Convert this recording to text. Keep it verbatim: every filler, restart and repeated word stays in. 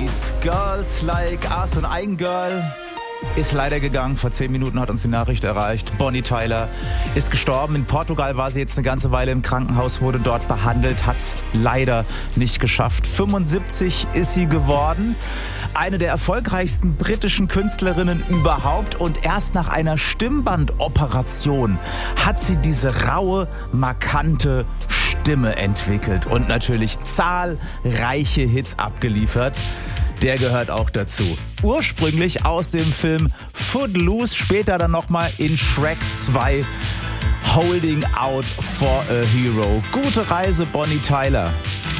hieß Girls Like Us und ein Girl ist leider gegangen. Vor zehn Minuten hat uns die Nachricht erreicht. Bonnie Tyler ist gestorben. In Portugal war sie jetzt eine ganze Weile im Krankenhaus, wurde dort behandelt, hat es leider nicht geschafft. fünfundsiebzig ist sie geworden. Eine der erfolgreichsten britischen Künstlerinnen überhaupt. Und erst nach einer Stimmbandoperation hat sie diese raue, markante Stimme entwickelt und natürlich zahlreiche Hits abgeliefert. Der gehört auch dazu. Ursprünglich aus dem Film Footloose, später dann nochmal in Shrek zwei, Holding Out for a Hero. Gute Reise, Bonnie Tyler.